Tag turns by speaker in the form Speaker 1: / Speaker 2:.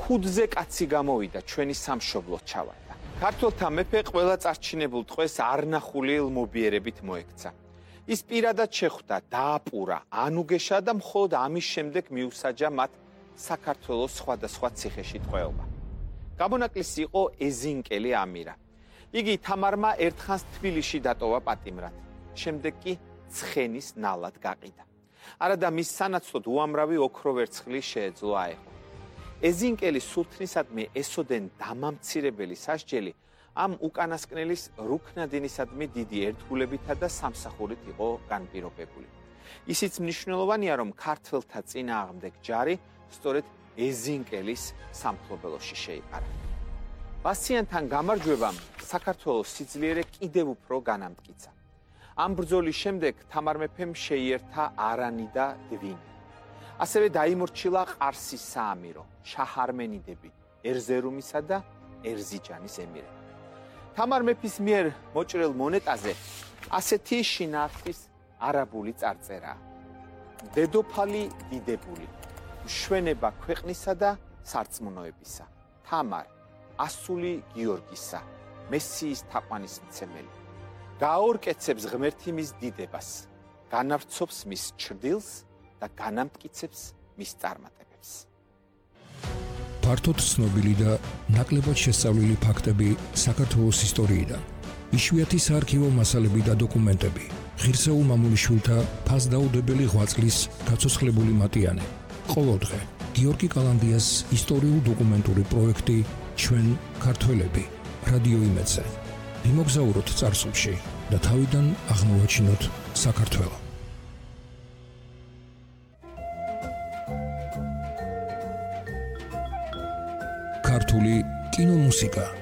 Speaker 1: 5-ზე კაცი გამოვიდა ჩვენი სამშობლოს ჩავარდა. ქართველთა მეფე ყველა წარჩინებულ ტყვეს არნახული ლმობიერებით მოექცა. ის პირადად შეხვდა, დააპურა, ანუგეშა და მხოლოდ ამის შემდეგ მიუსაჯა მათ საქართველოს სხვადასხვა ციხეში ტყვეობა. გამონაკლისი იყო ეზინკელი ამირა. იგი თამარმა ერთხანს თბილისში დატოვა პატიმრად. შემდეგ კი ცხენის ნალად გაყიდა. არადა მის სანაცვლოდ უამრავი ოქროვერცხლი შეეძლო აეღო. ეზინკელის სულთნისადმი ესოდენ დამამცირებელი სასჯელი ამ უკანასკნელის რუქნადინისადმი დიდი ერთგულებითა და სამსახურით იყო განპირობებული. ისიც მნიშვნელოვანია, რომ ქართველთა წინააღმდეგ ჯარი სწორედ ეზინკელის სამფლობელოში შეიყარა. ბასიანთან გამარჯვებამ საქართველოს სიძლიერე კიდევ უფრო განამტკიცა. ამ ბრძოლის შემდეგ თამარ მეფემ შეიერთა არანი და დვინი. ასევე დაიმორჩილა ყარსის საამირო, შაჰ-არმენიდები, ერზერუმისა და ერზიჯანის ემირები. თამარ მეფის მიერ მოჭრილ მონეტაზე ასეთი შინაარსის არაბული წარწერაა. დედოფალი დიდებული, მშვენება ქვეყნისა და სარწმუნოებისა. თამარ, ასული გიორგისა, მესიის თაყვანისმცემელი. გააორკეცებს ღმერთი მის დიდებას, განავრცობს მის ჩრდილს და განამტკიცებს მის წარმატებებს.
Speaker 2: ფართოდ ცნობილი და ნაკლებად შესწავლილი ფაქტები საქართველოს ისტორიიდან. იშვიათი საარქივო მასალები და დოკუმენტები. ღირსეულ მამულიშვილთა ფასდაუდებელი ღვაწლის გაცოცხლებული მატიანე. ყოველდღე გიორგი კალანდიას ისტორიულ-დოკუმენტური პროექტი ჩვენ ქართველები რადიო იმედზე. მიმოგზაუროთ წარსულში და თავიდან აღმოვაჩინოთ საქართველო. ქართული კინომუსიკა